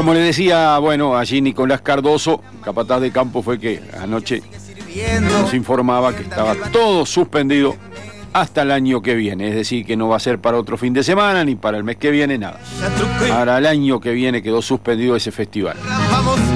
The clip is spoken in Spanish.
Como le decía, bueno, allí Nicolás Cardoso, capataz de campo, fue que anoche nos informaba que estaba todo suspendido hasta el año que viene, es decir, que no va a ser para otro fin de semana ni para el mes que viene, nada. Para el año que viene quedó suspendido ese festival.